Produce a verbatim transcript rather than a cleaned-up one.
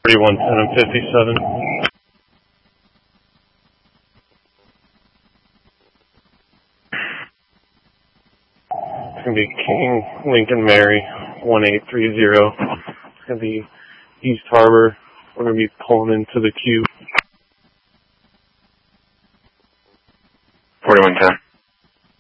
forty-one ten and fifty-seven. It's going to be King Lincoln Mary one eight three zero. It's going to be East Harbor. We're going to be pulling into the queue. forty-one ten.